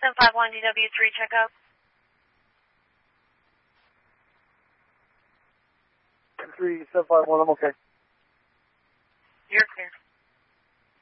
751 DW3 checkup. 3751, I'm okay. You're clear.